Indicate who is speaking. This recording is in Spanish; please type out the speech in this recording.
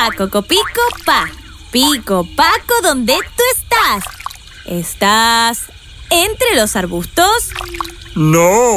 Speaker 1: Paco, copico, pa. Pico, Paco, ¿dónde tú estás? ¿Estás entre los arbustos?
Speaker 2: No.